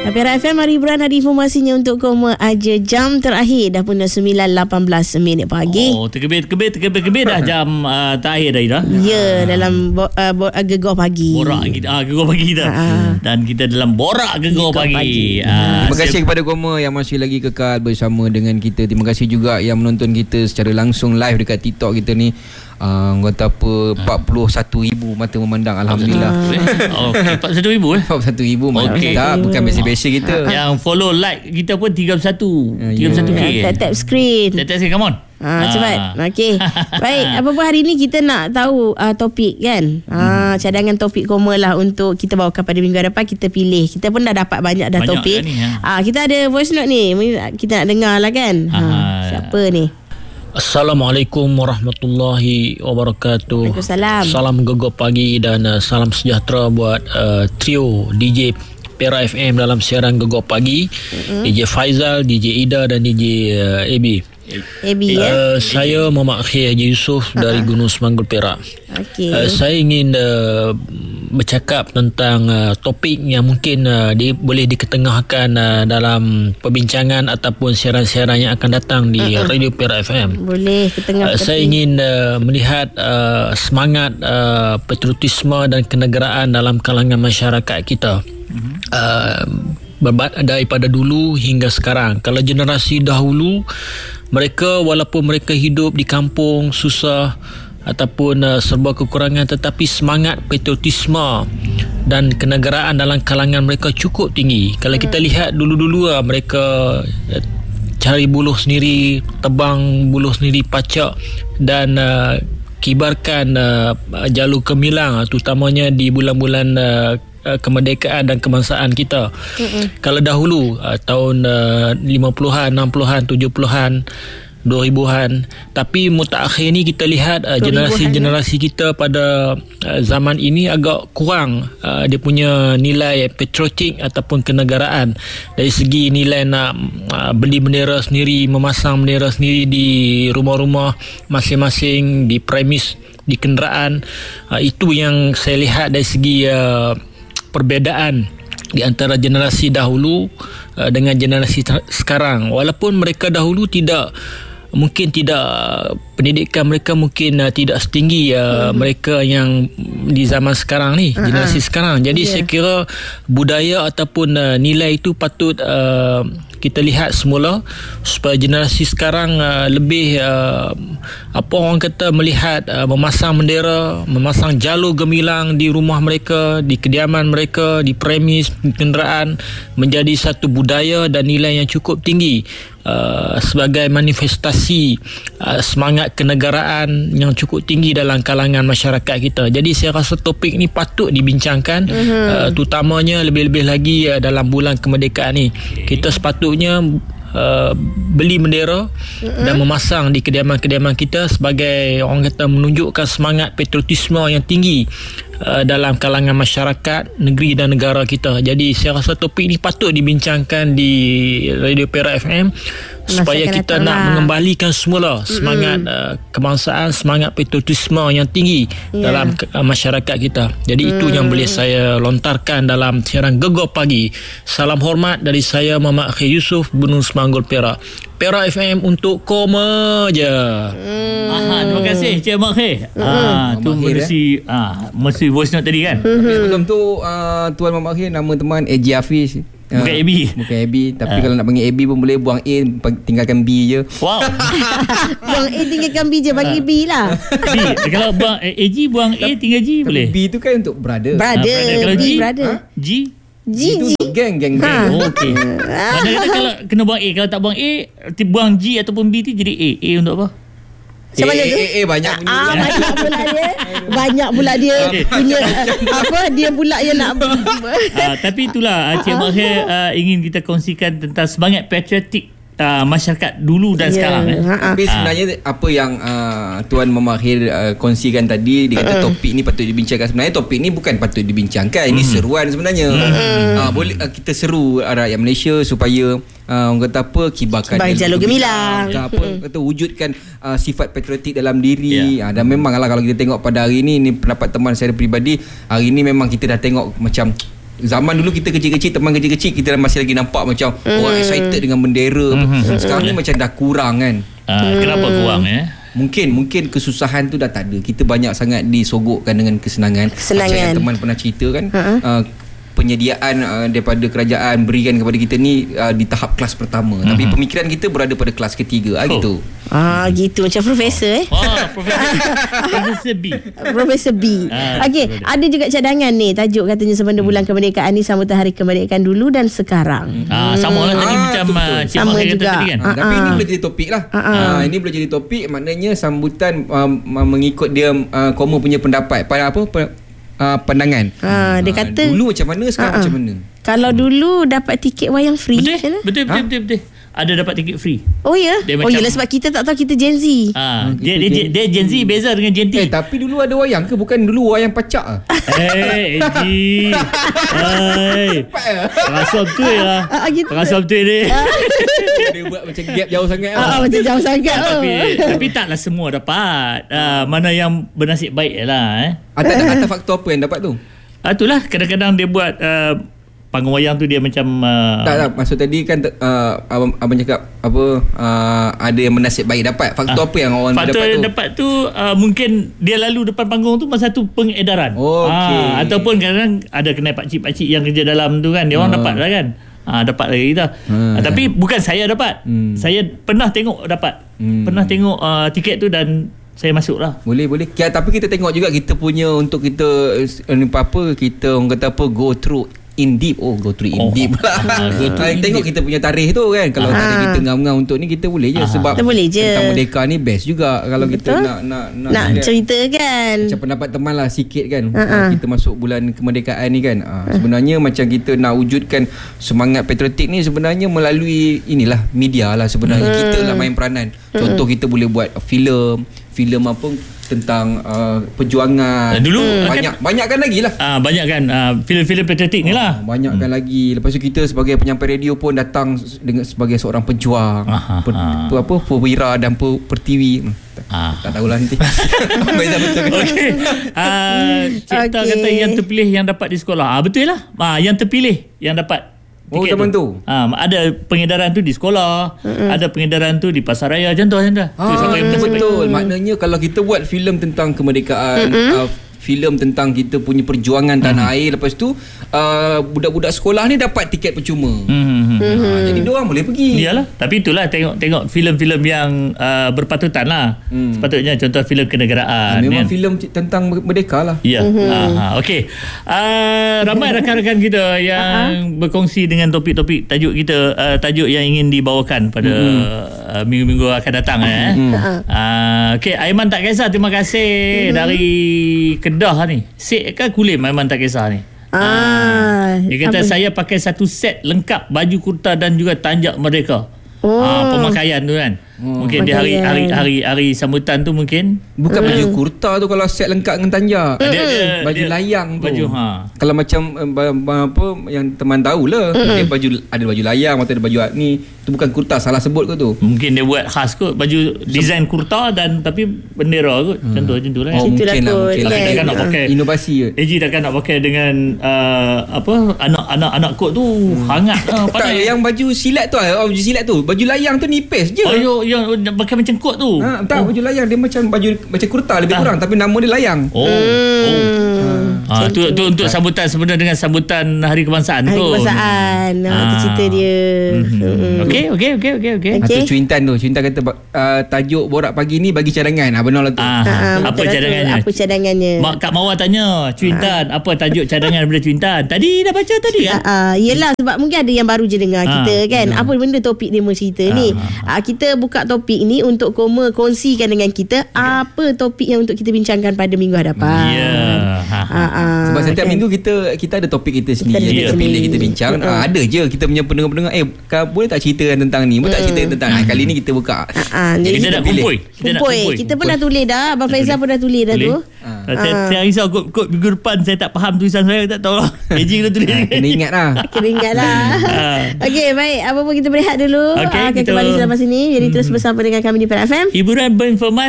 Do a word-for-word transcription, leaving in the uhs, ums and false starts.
Perak F M, hari hiburan, ada informasinya untuk koma aja. Jam terakhir dah pun dah sembilan lapan belas minit pagi. Oh, terkebir-terkebir terkebir-kebir dah jam uh, terakhir dah dah. Ya, dalam bo, uh, bo, uh, Gegar Pagi. Borak kita, ah, Gegar Pagi kita. Ha. Dan kita dalam Borak Gegar, Gegar Pagi. pagi. Ah, Terima kasih kepada Koma yang masih lagi kekal bersama dengan kita. Terima kasih juga yang menonton kita secara langsung live dekat TikTok kita ni. Uh, kata apa, empat puluh satu ribu mata memandang, Alhamdulillah. Oh, okay. empat puluh satu ribu eh? empat puluh satu ribu mata okay. kita, bukan biasa-biasa kita. Yang follow like kita pun tiga puluh satu uh, tiga puluh satu K. Tap-tap screen. Tap-tap screen, come on. Ha, cepat. Okey. Baik, apa pun hari ni kita nak tahu uh, topik kan. Ha, hmm. cadangan topik Koma lah untuk kita bawakan pada minggu depan. Kita pilih. Kita pun dah dapat banyak dah banyak topik. Ni, ha. Ha, kita ada voice note ni. Kita nak dengar lah kan. Ha, siapa ni? Assalamualaikum warahmatullahi wabarakatuh. Waalaikumsalam. Salam Gegar Pagi dan uh, salam sejahtera buat uh, trio D J Perak F M dalam siaran Gegar Pagi. Mm-hmm. D J Faizal, D J Ida dan D J uh, A B. A B ya. Uh, saya Muhammad Akhir Haji Yusof uh-huh. dari Gunung Semanggul, Perak. Okay. Uh, saya ingin uh, bercakap tentang uh, topik yang mungkin uh, di, boleh diketengahkan uh, dalam perbincangan ataupun siaran-siaran yang akan datang di uh-huh. Radio Perak F M. Boleh ketengah. Uh, saya ingin uh, melihat uh, semangat uh, patriotisme dan kenegaraan dalam kalangan masyarakat kita. Uh-huh. Uh, berbat daripada dulu hingga sekarang. Kalau generasi dahulu, mereka walaupun mereka hidup di kampung susah ataupun uh, serba kekurangan, tetapi semangat patriotisme dan kenegaraan dalam kalangan mereka cukup tinggi. Kalau kita lihat dulu-dulu uh, mereka uh, cari buluh sendiri, tebang buluh sendiri, pacak dan uh, kibarkan uh, jalur gemilang, terutamanya di bulan-bulan uh, kemerdekaan dan kebangsaan kita. Mm-mm. Kalau dahulu uh, tahun uh, lima puluhan, enam puluhan, tujuh puluhan, dua ribuan, tapi mutakhir ni kita lihat uh, generasi-generasi kita pada uh, zaman ini agak kurang uh, dia punya nilai patriotik ataupun kenegaraan. Dari segi nilai nak uh, beli bendera sendiri, memasang bendera sendiri di rumah-rumah masing-masing, di premis, di kenderaan, uh, itu yang saya lihat dari segi uh, perbezaan di antara generasi dahulu uh, dengan generasi ter- sekarang. Walaupun mereka dahulu tidak, mungkin tidak, pendidikan mereka mungkin uh, tidak setinggi uh, hmm. mereka yang di zaman sekarang ni, uh-huh. generasi sekarang. Jadi yeah. saya kira budaya ataupun uh, nilai itu patut uh, kita lihat semula supaya generasi sekarang uh, lebih uh, apa orang kata melihat uh, memasang bendera, memasang jalur gemilang di rumah mereka, di kediaman mereka, di premis, di kenderaan, menjadi satu budaya dan nilai yang cukup tinggi uh, sebagai manifestasi uh, semangat kenegaraan yang cukup tinggi dalam kalangan masyarakat kita. Jadi saya rasa topik ni patut dibincangkan, uh-huh. uh, terutamanya lebih-lebih lagi uh, dalam bulan kemerdekaan ni. Kita sepatutnya Uh, beli bendera uh-huh. dan memasang di kediaman-kediaman kita sebagai orang kata menunjukkan semangat patriotisme yang tinggi uh, dalam kalangan masyarakat, negeri dan negara kita. Jadi saya rasa topik ini patut dibincangkan di Radio Perak F M supaya Masa kita nak lah. mengembalikan semula semangat uh, kebangsaan, semangat patriotisme yang tinggi yeah. dalam uh, masyarakat kita. Jadi mm. itu yang boleh saya lontarkan dalam siaran Gegar Pagi. Salam hormat dari saya Muhammad Akhir Yusof, Gunung Semanggul, Perak. Perak F M untuk Koma je. Mm. Aha, terima kasih Cik Mak Akhir. Mm. Ah, tu mesti eh? ah, mesti voice note tadi kan. Mm-hmm. Sebelum tu uh, Tuan Muhammad Akhir, nama teman A J Hafiz. Bukan uh, A B. Bukan A B. Tapi uh. kalau nak panggil A B pun boleh. Buang A, tinggalkan B je. Wow. Buang A, tinggalkan B je. Panggil uh. B lah. B. Kalau buang A G, buang A, tinggal G boleh. B tu kan untuk brother. Brother. Uh, brother. Kalau B, G, brother. Ha? G. G, G tu untuk geng. Geng. Ha. geng. Oh, okey. Mana kata kalau kena buang A. Kalau tak buang A, buang G ataupun B tu jadi A. A untuk apa? Sama eh, tu? Eh, eh, banyak punya. Ah, banyak pula dia. Banyak pula dia punya apa dia pula yang nak. ah, tapi itulah Cik Mahir uh, ingin kita kongsikan tentang semangat patriotik uh, masyarakat dulu dan yeah. sekarang eh. Tapi sebenarnya apa yang uh, Tuan Mamahir uh, kongsikan tadi, dia kata uh-uh. topik ni patut dibincangkan. Sebenarnya topik ni bukan patut dibincangkan. Ini mm. seruan sebenarnya. Mm. Uh, boleh uh, kita seru rakyat Malaysia supaya uh, orang kata apa, kibarkan jalur gemilang, apa mm. kata wujudkan uh, sifat patriotik dalam diri. Yeah. Uh, dan memanglah kalau kita tengok pada hari ni, ni pendapat teman saya peribadi, hari ni memang kita dah tengok macam zaman dulu kita kecil-kecil, teman kecil-kecil, kita masih lagi nampak macam mm. orang excited dengan bendera. Mm-hmm. Sekarang mm. ni macam dah kurang kan. Uh, mm. Kenapa kurang ya? Mungkin mungkin kesusahan tu dah tak ada. Kita banyak sangat disogokkan dengan kesenangan. Kesenangan. Macam yang teman pernah cerita kan. Uh-huh. Uh, penyediaan uh, daripada kerajaan berikan kepada kita ni uh, di tahap kelas pertama. Mm-hmm. Tapi pemikiran kita berada pada kelas ketiga. Ah, oh. gitu. Ah, gitu. Macam profesor eh. Oh, profesor. Profesor B. Profesor B. Ah, Okey, ada juga cadangan ni. Tajuk katanya Semenda hmm. Bulan Kemerdekaan ni sambutan Hari Kemerdekaan dulu dan sekarang. Ah, sama lah tadi ah, macam uh, Cik sama Mak juga. kata tadi kan. Ah, tapi ah. ini boleh jadi topik lah. Ah, ah. Ah, ini boleh jadi topik, maknanya sambutan um, mengikut dia uh, Koma punya pendapat. Pada apa? Pada, Uh, pandangan. Ha, dia kata dulu macam mana, sekarang uh-uh. macam mana? Kalau dulu dapat tiket wayang free. Betul, betul, betul, ha? betul, betul. Ada dapat tiket free. Oh ya? Dia Oh macam, yelah, sebab kita tak tahu kita Gen Z. Ha, dia, dia, dia, dia Gen Z beza dengan Gen T. Eh, tapi dulu ada wayang ke? Bukan dulu wayang pacak? Eh, Eji. Hai. Terasa betul lah. Ah, gitu. Terasa betul ni. Dia buat macam gap jauh sangat. Ah, macam jauh sangat. Tapi, tapi taklah semua dapat. Uh, mana yang bernasib baik lah. Eh. Atas, atas faktor apa yang dapat tu? Ah, itulah kadang-kadang dia buat uh, panggung wayang tu dia macam uh, tak tak maksud tadi kan uh, abang, abang cakap apa uh, ada yang bernasib baik dapat. Faktor ah, apa yang orang faktor dapat tu? Faktor dapat tu uh, mungkin dia lalu depan panggung tu masa tu pengedaran. Oh, okay. ah, ataupun kadang-kadang ada kenal pakcik-pakcik yang kerja dalam tu kan, dia orang ah. dapat lah kan. Ah, dapat lagi dah. Hmm. Ah, tapi bukan saya dapat. Hmm. Saya pernah tengok dapat. Hmm. Pernah tengok uh, tiket tu dan saya masuk lah. Boleh boleh. Ya, tapi kita tengok juga kita punya untuk kita apa-apa kita orang kata apa go through in deep. Oh, go through in oh. deep lah. Ah, go through in tengok deep. Kita punya tarikh tu kan. Kalau ah. tarikh kita ngam-ngam untuk ni kita boleh je. Ah. Sebab kita boleh je. Tentang Merdeka ni best juga. Kalau betul? Kita nak nak nak, nak cerita kan. Macam pendapat teman lah sikit kan. Ah. Kita masuk bulan kemerdekaan ni kan. Ah. Sebenarnya macam kita nak wujudkan semangat patriotik ni sebenarnya melalui inilah media lah sebenarnya. Hmm. Kita lah main peranan. Contoh hmm. kita boleh buat filem, filem apa tentang uh, perjuangan. Dulu banyak kan, banyakkan lagi lah. Ah, banyak kan uh, filem-filem patriotik ni lah. Oh, banyakkan hmm. lagi. Lepas tu kita sebagai penyampai radio pun datang dengan sebagai seorang pejuang. Aha, per, ha. per, apa perwira dan per, pertiwi. Ah. Tak tahulah nanti. Beza betul. Okey. Ah, Cipta okay. kata yang terpilih yang dapat di sekolah. Ah, betul lah. Ah, yang terpilih yang dapat. Oh, zaman tu. tu. Ha, ada pengedaran tu di sekolah, mm-hmm. ada pengedaran tu di pasaraya, contoh contoh. Ah, betul. Maknanya kalau kita buat filem tentang kemerdekaan, mm-hmm. uh, filem tentang kita punya perjuangan tanah mm-hmm. air, lepas tu uh, budak-budak sekolah ni dapat tiket percuma. Mm-hmm. Mm-hmm. Ha, jadi diorang boleh pergi. Iyalah. Tapi itulah tengok tengok filem-filem yang uh, berpatutan lah. Mm. Sepatutnya contoh filem kenegaraan. Ha, memang kan? filem tentang merdeka lah. Ya. Mm-hmm. Ha, okey. Uh, ramai rakan-rakan kita yang uh-huh. berkongsi dengan topik-topik tajuk kita, uh, tajuk yang ingin dibawakan pada mm. uh, minggu-minggu akan datang. Eh. Mm. Uh, okey, Aiman Tak Kisah, terima kasih mm. dari Kedah ni. Sek ke Kulim Aiman Tak Kisah ni? Ah, dia kata apa? Saya pakai satu set lengkap baju kurta dan juga tanjak merdeka. Oh. Ah, pemakaian tu kan. Hmm. Mungkin dia hari hari hari hari sambutan tu mungkin bukan hmm. baju kurta tu kalau set lengkap dengan tanjak. Hmm. Dia, dia, baju dia, layang tu. Baju ha. Kalau macam uh, apa yang teman tahulah, hmm. dia baju ada baju layang atau ada baju ni, tu bukan kurta, salah sebut ke tu. Mungkin dia buat khas kot baju design kurta dan tapi bendera kot. Hmm. Contoh macam tu lah. Oh, mungkin lah, mungkin lah. Takkan nak pakai inovasi ke. Eji takkan nak pakai dengan uh, apa anak-anak anak kot tu hmm. hangat lah. Tak, yang baju silat tu, oh, baju silat tu, baju layang tu nipis je. Oh, yo, yang pakai macam kot tu. Ha, tak, oh. baju layang dia macam baju macam kurta lebih tak. kurang tapi nama dia layang. Oh. Hmm. oh. Ha, tu, tu untuk sambutan sebenarnya dengan sambutan Hari Kebangsaan Hari tu. Hari Kebangsaan. Ha, ha. Itu cerita dia. Mm-hmm. Okey, okey, okey, okey, okey. Okay. Itu Cuintan tu. Cuintan kata uh, tajuk borak pagi ni bagi cadangan. Ha, benar lah tu. Ah, ha, apa cadangannya? Apa cadangannya? Mak Kak Mawar tanya, Cuintan, ha. apa tajuk cadangan daripada Cuintan? Tadi dah baca tadi kan? Ha, ha. Yelah, sebab mungkin ada yang baru je dengar ha. kita kan. Ha. Apa benda topik dia mau cerita ha. ni? Ha. Ha, kita buka topik ni untuk Koma kongsikan dengan kita okay. apa topik yang untuk kita bincangkan pada minggu hadapan. Ya. Yeah. Ha. Ha. Ha. Sebab setiap okay. minggu kita kita ada topik kita sendiri kita yang kita pilih kita bincang. Uh-huh. Ha, ada je kita punya pendengar-pendengar eh boleh tak ceritakan tentang ni? Boleh uh-huh. tak ceritakan tentang uh-huh. kali ni kita buka. Uh-huh. Jadi kita, kita nak kumpul. Kita, kita, kumpul. kita pun dah tulis dah. Abang Faizal pun dah tulis dah tu. Uh. Saya, saya risau kot, kot minggu depan saya tak faham tulisan saya, tak tahu lah. Eji kena tulis. Kena ingat lah. Kena ingat lah. Okey, baik. Apa pun kita berehat dulu. Okay, akan kita kembali selepas ini. Jadi terus bersama dengan kami di P R F M. Hiburan berinformasi.